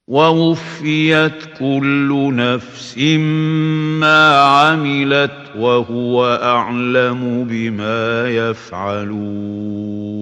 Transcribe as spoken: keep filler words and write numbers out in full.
ووفيت كل نفس ما عملت وهو أعلم بما يفعلون